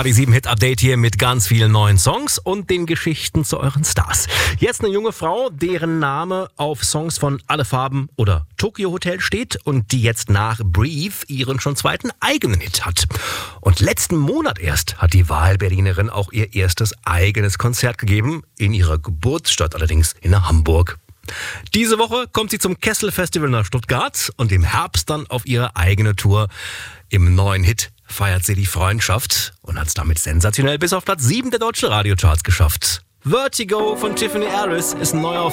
AD7 Hit Update hier mit ganz vielen neuen Songs und den Geschichten zu euren Stars. Jetzt eine junge Frau, deren Name auf Songs von Alle Farben oder Tokyo Hotel steht und die jetzt nach Breathe ihren schon zweiten eigenen Hit hat. Und letzten Monat erst hat die Wahlberlinerin auch ihr erstes eigenes Konzert gegeben, in ihrer Geburtsstadt, allerdings in Hamburg. Diese Woche kommt sie zum Kessel Festival nach Stuttgart und im Herbst dann auf ihre eigene Tour. Im neuen Hit feiert sie die Freundschaft und hat es damit sensationell bis auf Platz 7 der deutschen Radiocharts geschafft. Vertigo von Tiffany Harris ist neu auf